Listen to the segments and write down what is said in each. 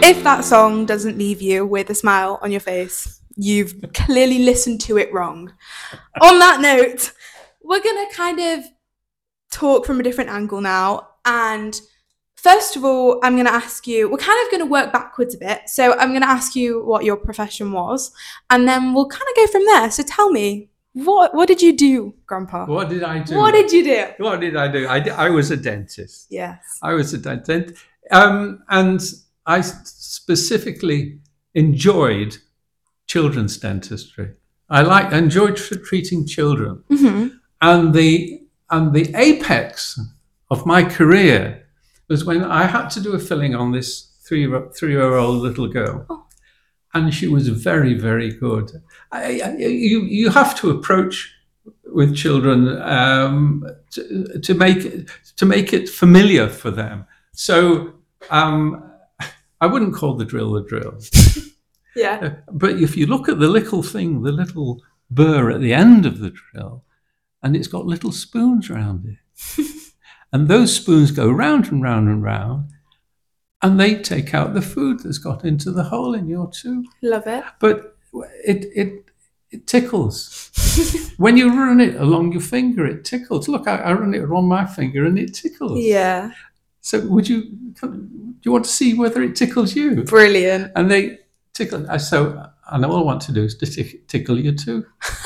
If that song doesn't leave you with a smile on your face, you've clearly listened to it wrong. On that note, we're going to kind of talk from a different angle now. And first of all, I'm going to ask you, we're kind of going to work backwards a bit. So I'm going to ask you what your profession was, and then we'll kind of go from there. So tell me, what did you do, Grandpa? What did I do? What did you do? What did I do? I was a dentist. Yes. I was a dentist. And I specifically enjoyed children's dentistry. I enjoyed treating children. Mm-hmm. And the apex of my career was when I had to do a filling on this three-year-old little girl. Oh. And she was very, very good. You have to approach with children to make it familiar for them. So I wouldn't call the drill. Yeah. But if you look at the little thing, the little burr at the end of the drill, and it's got little spoons around it, and those spoons go round and round and round, and they take out the food that's got into the hole in your tooth. Love it. But it tickles. When you run it along your finger, it tickles. Look, I run it on my finger and it tickles. Yeah. So do you want to see whether it tickles you? Brilliant. And they tickle. And all I want to do is to tickle your tooth.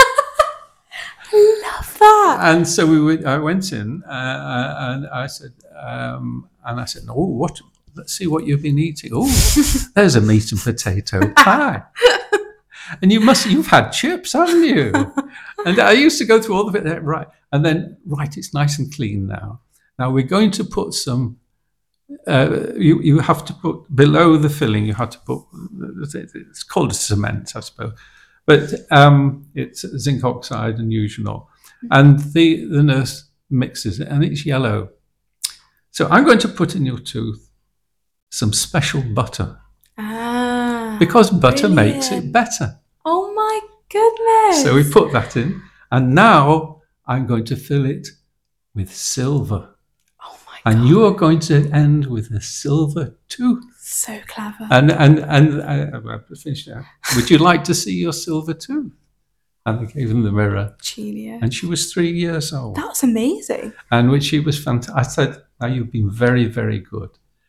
Love that. And so I went in and I said, oh, what? Let's see what you've been eating. Oh, there's a meat and potato pie. And you've had chips, haven't you? And I used to go through all of it, right? And then, it's nice and clean now. Now we're going to put some, you have to put, below the filling, you have to put, it's called a cement, I suppose. But it's zinc oxide and eugenol. And the nurse mixes it, and it's yellow. So I'm going to put in your tooth some special butter. Because butter makes it better. Oh my goodness. So we put that in, and now I'm going to fill it with silver. Oh my God. And you are going to end with a silver tooth. So clever. And I've finished now. Would you like to see your silver tooth? And I gave him the mirror. Genius. And she was 3 years old. That's amazing. And which she was fantastic. I said, now you've been very, very good.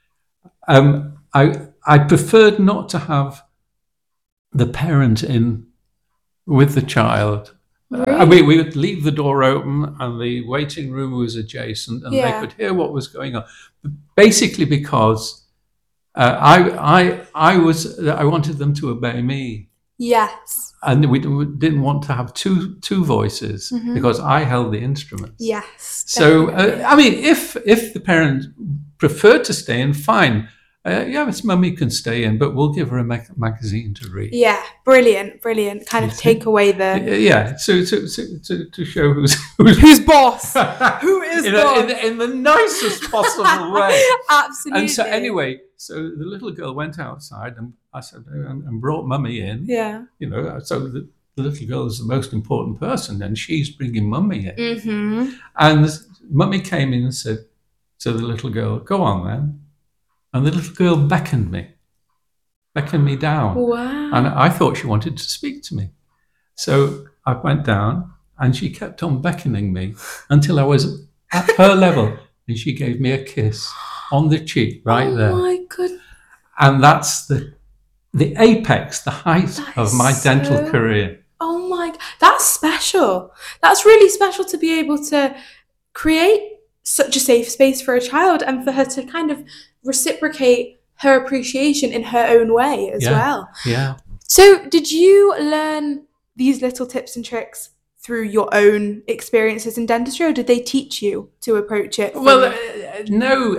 I preferred not to have the parent in with the child. Really? We would leave the door open, and the waiting room was adjacent, and they could hear what was going on. Basically, because I wanted them to obey me. Yes. And we didn't want to have two voices, because I held the instruments. Yes. So if the parent preferred to stay in, fine. Miss Mummy can stay in, but we'll give her a magazine to read. Yeah, brilliant. Kind of take away the to show who's boss. Who is boss? In the nicest possible way. Absolutely. And so anyway, so the little girl went outside, and I said, and brought Mummy in. Yeah. So the little girl is the most important person, and she's bringing Mummy in. Mm-hmm. And Mummy came in and said to the little girl, "Go on then." And the little girl beckoned me down. Wow. And I thought she wanted to speak to me. So I went down, and she kept on beckoning me until I was at her level. And she gave me a kiss on the cheek there. Oh my goodness. And that's the apex, the height of my dental career. Oh my, that's special. That's really special to be able to create such a safe space for a child, and for her to kind of reciprocate her appreciation in her own way as well. Yeah. So did you learn these little tips and tricks through your own experiences in dentistry, or did they teach you to approach it? Well, no.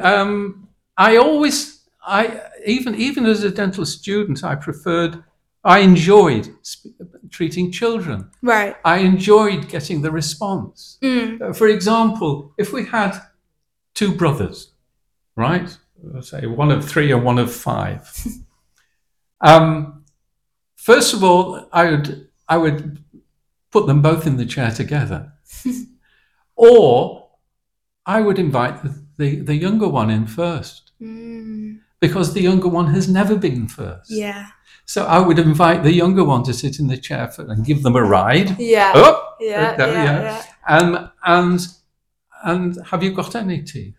Even as a dental student, I enjoyed treating children. Right. I enjoyed getting the response. For example, if we had two brothers, right? Let's say one of 3 and one of 5. First of all, I would put them both in the chair together, or I would invite the younger one in first, because the younger one has never been first. Yeah. So I would invite the younger one to sit in the chair and give them a ride. Yeah. Oh, Yeah. And have you got any teeth?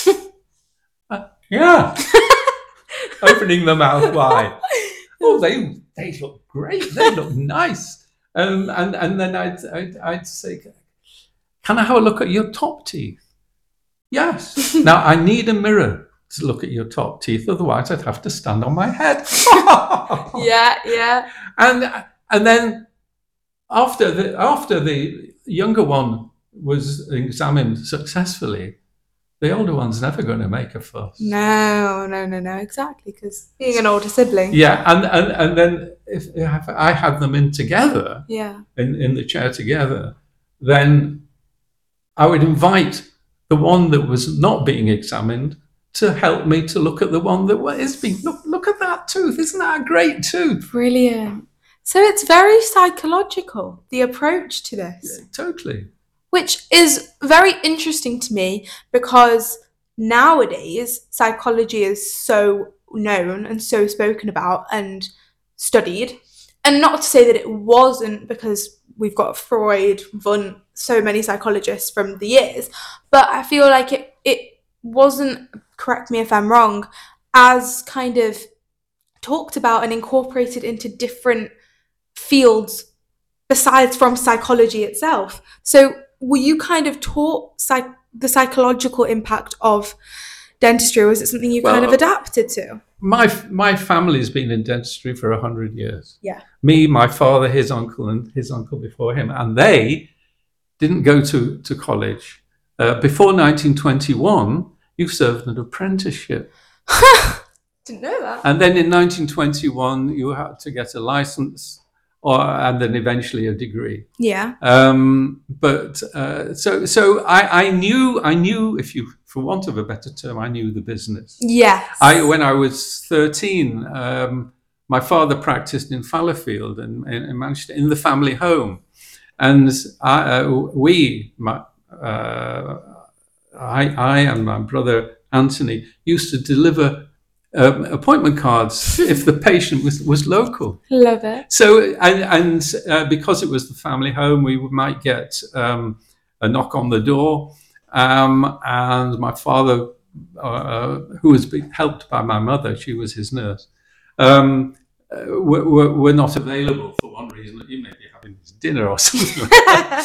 Yeah. Opening the mouth wide. Oh, they look great. They look nice. And then I'd say, can I have a look at your top teeth? Yes. Now I need a mirror to look at your top teeth. Otherwise, I'd have to stand on my head. Yeah. And then after the younger one was examined successfully, the older one's never going to make a fuss. No, exactly, because being an older sibling. Yeah, and then if I had them in together, Yeah. in the chair together, then I would invite the one that was not being examined to help me to look at the one that is being. Look at that tooth! Isn't that a great tooth? Brilliant. So it's very psychological, the approach to this. Yeah, totally. Which is very interesting to me because nowadays psychology is so known and so spoken about and studied. And not to say that it wasn't, because we've got Freud, Wundt, so many psychologists from the years, but I feel like it wasn't, correct me if I'm wrong, as kind of talked about and incorporated into different fields besides from psychology itself. So were you kind of taught the psychological impact of dentistry, or is it something you kind of adapted to? My family's been in dentistry for 100 years. Yeah. Me, my father, his uncle, and his uncle before him, and they didn't go to college. Before 1921, you served an apprenticeship. Didn't know that. And then in 1921, you had to get a license, and then eventually a degree. Yeah. So I knew, if you, for want of a better term, I knew the business. Yes. When I was 13, my father practiced in Fallowfield in Manchester, in the family home, and I and my brother Anthony used to deliver appointment cards if the patient was local. Love it. So and because it was the family home, we might get a knock on the door, and my father, who was being helped by my mother, she was his nurse, were not available for one reason. He may be having his dinner or something like that.